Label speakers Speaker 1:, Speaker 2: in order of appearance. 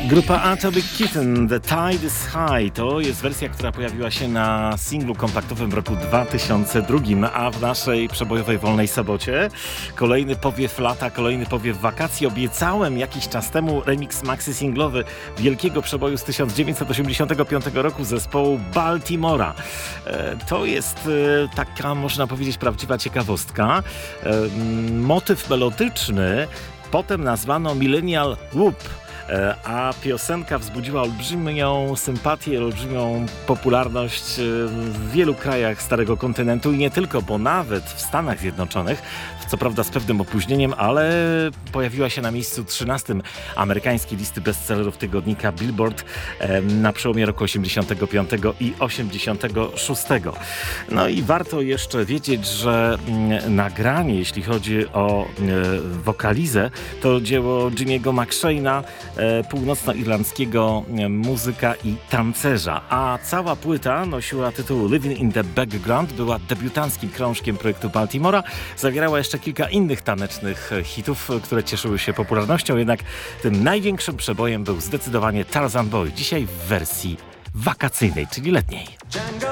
Speaker 1: Grupa Atomic Kitten, The Tide is High, to jest wersja, która pojawiła się na singlu kompaktowym w roku 2002, a w naszej przebojowej Wolnej Sobocie kolejny powiew lata, kolejny powiew wakacji. Obiecałem jakiś czas temu remix maxi singlowy wielkiego przeboju z 1985 roku zespołu Baltimora. To jest taka, można powiedzieć, prawdziwa ciekawostka. Motyw melodyczny potem nazwano Millennial Whoop, a piosenka wzbudziła olbrzymią sympatię, olbrzymią popularność w wielu krajach Starego Kontynentu i nie tylko, bo nawet w Stanach Zjednoczonych, co prawda z pewnym opóźnieniem, ale pojawiła się na miejscu 13 amerykańskiej listy bestsellerów tygodnika Billboard na przełomie roku 85 i 86. No i warto jeszcze wiedzieć, że nagranie, jeśli chodzi o wokalizę, to dzieło Jimmy'ego McShane'a, północnoirlandzkiego muzyka i tancerza, a cała płyta nosiła tytuł Living in the Background, była debiutanckim krążkiem projektu Baltimora, zawierała jeszcze kilka innych tanecznych hitów, które cieszyły się popularnością, jednak tym największym przebojem był zdecydowanie Tarzan Boy, dzisiaj w wersji wakacyjnej, czyli letniej.